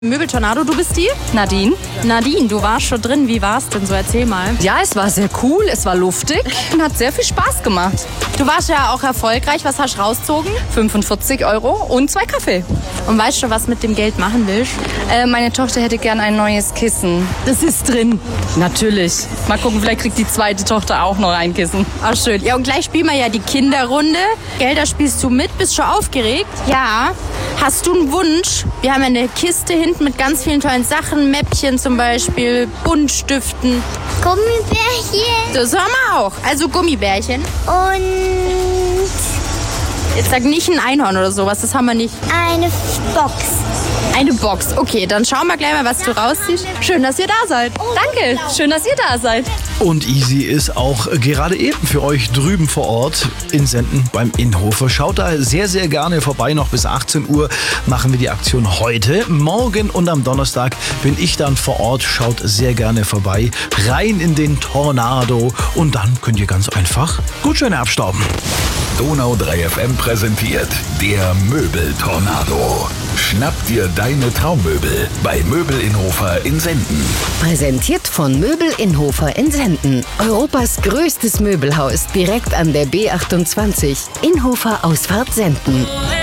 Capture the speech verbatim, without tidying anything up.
Möbeltornado, du bist die? Nadine. Nadine, du warst schon drin. Wie war's denn so? Erzähl mal. Ja, es war sehr cool, es war luftig und hat sehr viel Spaß gemacht. Du warst ja auch erfolgreich. Was hast du rausgezogen? fünfundvierzig Euro und zwei Kaffee. Und weißt du, was mit dem Geld machen willst? Äh, meine Tochter hätte gern ein neues Kissen. Das ist drin. Natürlich. Mal gucken, vielleicht kriegt die zweite Tochter auch noch ein Kissen. Ach, schön. Ja, und gleich spielen wir ja die Kinderrunde. Gelder spielst du mit. Bist schon aufgeregt? Ja. Hast du einen Wunsch? Wir haben ja eine Kiste hinten mit ganz vielen tollen Sachen. Mäppchen zum Beispiel, Buntstiften. Gummibärchen Das haben wir auch. Also Gummibärchen. und Jetzt sag nicht ein Einhorn oder sowas. Das haben wir nicht. eine Box. Eine Box. Okay, dann schauen wir gleich mal, was du rausziehst. Schön, dass ihr da seid. Danke, schön, dass ihr da seid. Und Easy ist auch gerade eben für euch drüben vor Ort in Senden beim Inhofer. Schaut da sehr, sehr gerne vorbei. Noch bis achtzehn Uhr machen wir die Aktion heute. Morgen und am Donnerstag bin ich dann vor Ort. Schaut sehr gerne vorbei. Rein in den Tornado. Und dann könnt ihr ganz einfach Gutscheine abstauben. Donau drei F M präsentiert der Möbeltornado. Schnapp dir deine Traummöbel bei Möbel Inhofer in Senden. Präsentiert von Möbel Inhofer in Senden. Europas größtes Möbelhaus direkt an der B achtundzwanzig. Inhofer Ausfahrt Senden.